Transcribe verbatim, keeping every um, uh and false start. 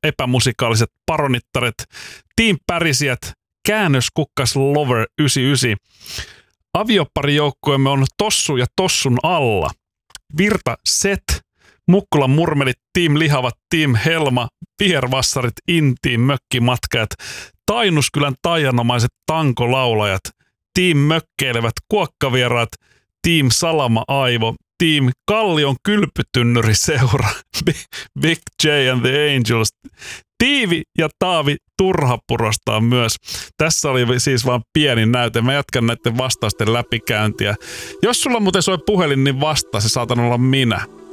epämusikaaliset paronittaret, Team Pärisijät, Käännöskukkas Lover yhdeksänkymmentäyhdeksän. Avioparijoukkueemme on Tossu ja Tossun alla. Virta Set, Mukkulan murmelit, Team Lihavat, Team Helma, Vihervassarit, Intiin, Mökkimatkajat, Tainuskylän taianomaiset tankolaulajat, Team Mökkeilevät kuokkavieraat, Team Salama Aivo, Team Kallion kylpytynnyriseura, Big J and the Angels, Tiivi ja Taavi Turhapurostaan myös. Tässä oli siis vain pieni näyte. Mä jatkan näiden vastausten läpikäyntiä. Jos sulla muuten soi puhelin, niin vastaa, se saatan olla minä.